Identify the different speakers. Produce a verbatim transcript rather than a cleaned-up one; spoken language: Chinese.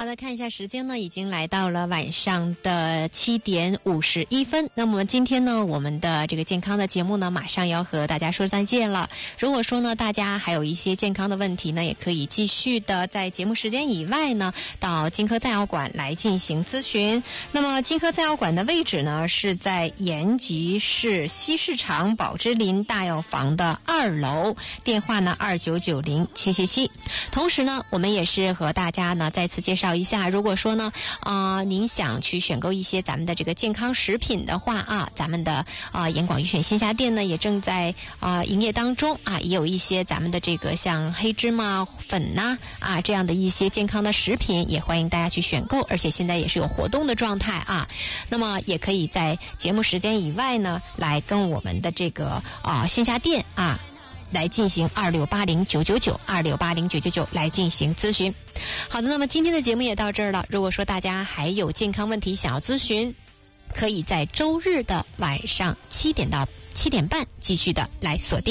Speaker 1: 好的，看一下时间呢，已经来到了晚上的七点五十一分。那么今天呢，我们的这个健康的节目呢，马上要和大家说再见了。如果说呢，大家还有一些健康的问题呢，也可以继续的在节目时间以外呢，到金科赞药馆来进行咨询。那么金科赞药馆的位置呢，是在延吉市西市场宝芝林大药房的二楼，电话呢二九九零七七七。同时呢，我们也是和大家呢再次介绍一下，如果说呢，呃，您想去选购一些咱们的这个健康食品的话啊，咱们的啊、呃、盐广预选线下店呢也正在啊、呃、营业当中啊，也有一些咱们的这个像黑芝麻粉呐 啊, 啊这样的一些健康的食品，也欢迎大家去选购，而且现在也是有活动的状态啊。那么也可以在节目时间以外呢，来跟我们的这个啊、呃、线下店啊。来进行二六八零九九九二六八零九九九来进行咨询。好的，那么今天的节目也到这儿了。如果说大家还有健康问题想要咨询，可以在周日的晚上七点到七点半继续的来锁定。